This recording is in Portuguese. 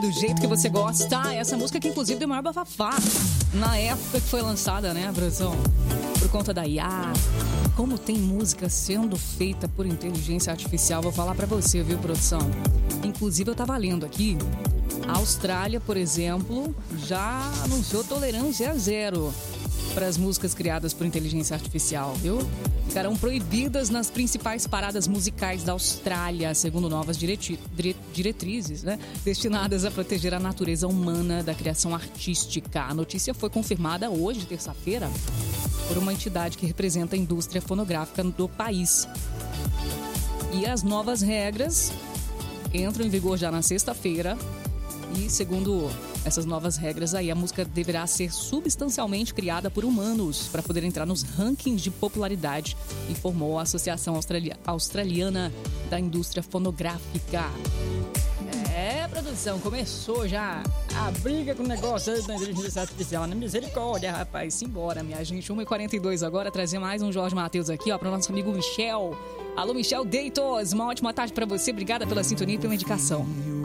Do jeito que você gosta. Essa música que inclusive deu maior bafafá na época que foi lançada, né, produção? Por conta da IA. Como tem música sendo feita por inteligência artificial, vou falar pra você, viu, produção? Inclusive eu tava lendo aqui, a Austrália, por exemplo, já anunciou tolerância zero para as músicas criadas por inteligência artificial, viu? Ficarão proibidas nas principais paradas musicais da Austrália, segundo novas diretrizes, né? Destinadas a proteger a natureza humana da criação artística. A notícia foi confirmada hoje, terça-feira, por uma entidade que representa a indústria fonográfica do país. E as novas regras entram em vigor já na sexta-feira. E segundo essas novas regras aí, a música deverá ser substancialmente criada por humanos para poder entrar nos rankings de popularidade, informou a Associação Australiana da Indústria Fonográfica. Produção, começou já a briga com o negócio da inteligência artificial. Na misericórdia, rapaz, simbora, minha gente. 1h42 agora, trazer mais um Jorge Mateus aqui, ó, para o nosso amigo Michel. Alô, Michel Deitos, uma ótima tarde para você. Obrigada pela sintonia e pela indicação.